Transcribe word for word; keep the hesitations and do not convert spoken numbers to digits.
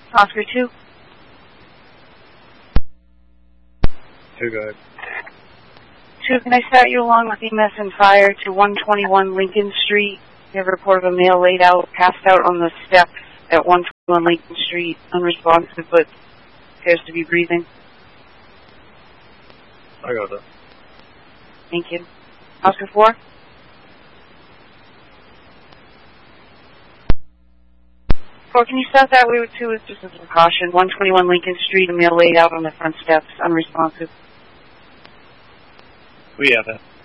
Oscar two. Two, go ahead. Two, can I start you along with E M S and fire to one twenty-one Lincoln Street? You have a report of a male laid out, passed out on the steps at one twenty-one Lincoln Street, unresponsive but appears to be breathing. I got that. Thank you. Oscar four? Four, can you start that way with two? It's just as a precaution. one twenty-one Lincoln Street, a male laid out on the front steps, unresponsive. We have that.